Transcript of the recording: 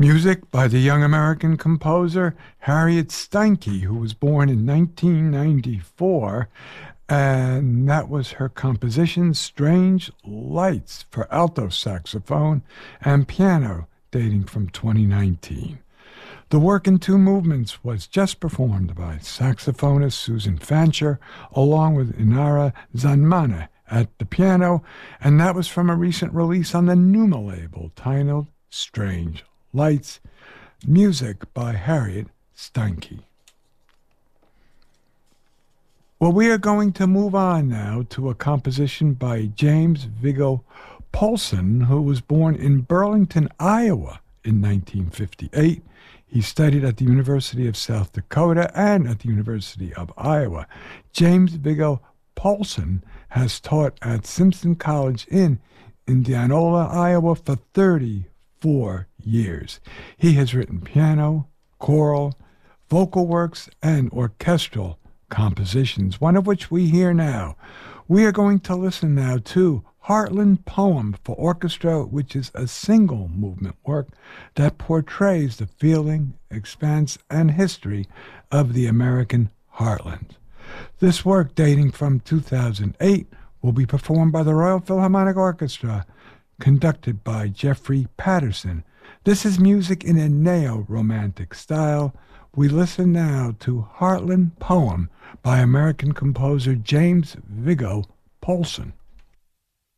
Music by the young American composer Harriet Steinke, who was born in 1994, and that was her composition Strange Lights for alto saxophone and piano, dating from 2019. The work in two movements was just performed by saxophonist Susan Fancher along with Inara Zanmane at the piano, and that was from a recent release on the Numa label titled Strange Lights, music by Harriet Steinke. Well, we are going to move on now to a composition by James Viggo Poulson, who was born in Burlington, Iowa in 1958. He studied at the University of South Dakota and at the University of Iowa. James Viggo Poulson has taught at Simpson College in Indianola, Iowa for 34 years. He has written piano, choral, vocal works, and orchestral compositions, one of which we hear now. We are going to listen now to Heartland Poem for Orchestra, which is a single movement work that portrays the feeling, expanse, and history of the American heartland. This work, dating from 2008, will be performed by the Royal Philharmonic Orchestra, conducted by Jeffrey Patterson. This is music in a neo-romantic style. We listen now to Heartland Poem by American composer James Viggo Poulson.